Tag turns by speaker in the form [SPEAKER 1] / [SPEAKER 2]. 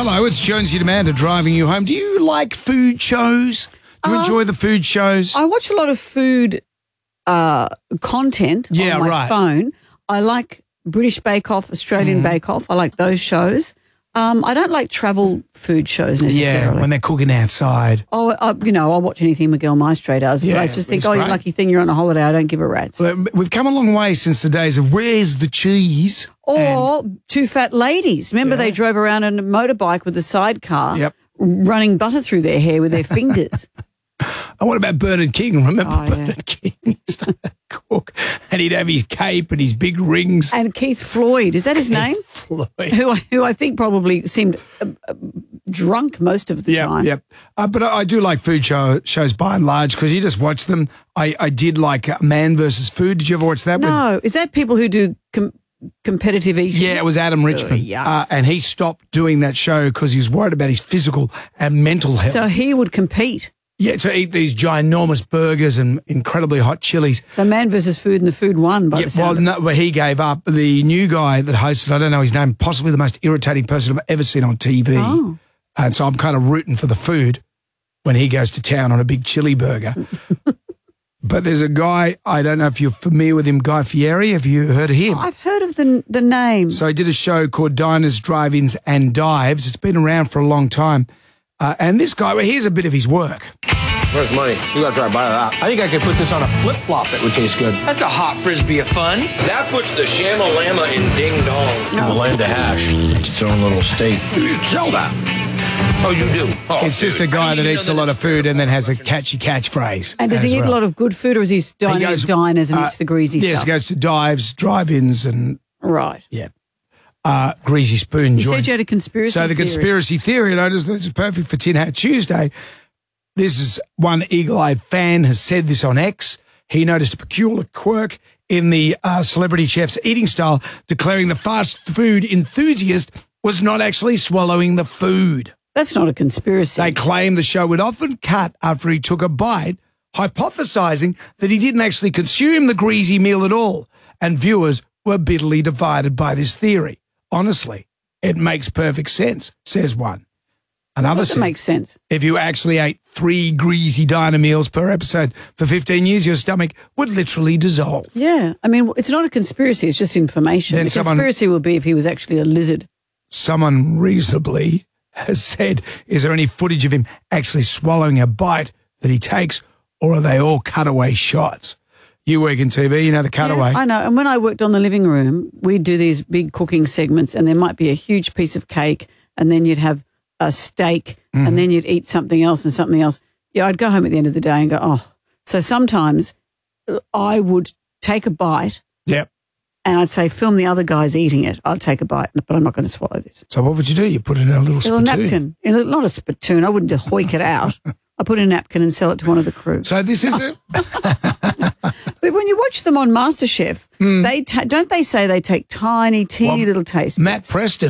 [SPEAKER 1] Hello, it's Jonesy and Amanda driving you home. Do you like food shows? Do you enjoy the food shows?
[SPEAKER 2] I watch a lot of food content on my phone. I like British Bake Off, Australian Bake Off. I like those shows. I don't like travel food shows necessarily.
[SPEAKER 1] Yeah, when they're cooking outside.
[SPEAKER 2] Oh, I'll watch anything Miguel Maestre does, but I just think, you lucky thing you're on a holiday. I don't give a rat's.
[SPEAKER 1] Well, we've come a long way since the days of where's the cheese?
[SPEAKER 2] Or Two Fat Ladies. Remember they drove around on a motorbike with a sidecar running butter through their hair with their fingers.
[SPEAKER 1] And what about Bernard King? Remember Bernard King used to cook, and he'd have his cape and his big rings.
[SPEAKER 2] And Keith Floyd, is that his name?
[SPEAKER 1] Floyd.
[SPEAKER 2] Who I think probably seemed drunk most of the time.
[SPEAKER 1] Yep. But I do like food shows by and large because you just watch them. I did like Man vs. Food. Did you ever watch that?
[SPEAKER 2] No. Is that people who do competitive eating?
[SPEAKER 1] Yeah, it was Adam Richmond. And he stopped doing that show because he was worried about his physical and mental health.
[SPEAKER 2] So he would compete.
[SPEAKER 1] Yeah, to eat these ginormous burgers and incredibly hot chilies.
[SPEAKER 2] So Man versus Food, and the food won by the sound of it.
[SPEAKER 1] Well, he gave up. The new guy that hosted, I don't know his name, possibly the most irritating person I've ever seen on TV.
[SPEAKER 2] Oh.
[SPEAKER 1] And so I'm kind of rooting for the food when he goes to town on a big chili burger. But there's a guy, I don't know if you're familiar with him, Guy Fieri. Have you heard of him?
[SPEAKER 2] I've heard of the name.
[SPEAKER 1] So he did a show called Diners, Drive-Ins and Dives. It's been around for a long time. And this guy, well, here's a bit of his work.
[SPEAKER 3] Where's money? You gotta try to buy that.
[SPEAKER 4] I think I could put this on a flip-flop that would taste good.
[SPEAKER 3] That's a hot frisbee of fun.
[SPEAKER 5] That puts the shamalama in ding dong.
[SPEAKER 4] In the land of hash. It's its own little state.
[SPEAKER 5] You should sell that. Oh, you do? Oh,
[SPEAKER 1] it's just a guy that eats a lot of food and then has a catchy catchphrase.
[SPEAKER 2] And does he eat a lot of good food, or is he dining at diners and eats the greasy stuff?
[SPEAKER 1] Yes, he goes to dives, drive-ins and...
[SPEAKER 2] Right.
[SPEAKER 1] Yeah. Greasy spoon joints.
[SPEAKER 2] You said you had a conspiracy theory.
[SPEAKER 1] So the conspiracy theory, and this is perfect for Tin Hat Tuesday. This is one eagle-eyed fan has said this on X. He noticed a peculiar quirk in the celebrity chef's eating style, declaring the fast food enthusiast was not actually swallowing the food.
[SPEAKER 2] That's not a conspiracy.
[SPEAKER 1] They claim the show would often cut after he took a bite, hypothesizing that he didn't actually consume the greasy meal at all, and viewers were bitterly divided by this theory. Honestly, it makes perfect sense, says one. Another says,
[SPEAKER 2] it makes sense.
[SPEAKER 1] If you actually ate 3 greasy diner meals per episode for 15 years, your stomach would literally dissolve.
[SPEAKER 2] Yeah. I mean, it's not a conspiracy. It's just information. The conspiracy would be if he was actually a lizard.
[SPEAKER 1] Someone reasonably has said, is there any footage of him actually swallowing a bite that he takes, or are they all cutaway shots? You work in TV, you know the cutaway.
[SPEAKER 2] Yeah, I know. And when I worked on the living room, we'd do these big cooking segments, and there might be a huge piece of cake, and then you'd have a steak, and then you'd eat something else and something else. Yeah, I'd go home at the end of the day and go, oh. So sometimes I would take a bite.
[SPEAKER 1] Yep.
[SPEAKER 2] And I'd say, film the other guys eating it. I'll take a bite, but I'm not going to swallow this.
[SPEAKER 1] So what would you do? You put it in a little spittoon?
[SPEAKER 2] Napkin. Not a spittoon. I wouldn't just hoik it out. I put it in a napkin and sell it to one of the crew.
[SPEAKER 1] So this is it.
[SPEAKER 2] But when you watch them on MasterChef, don't they say they take teeny little taste bits?
[SPEAKER 1] Matt Preston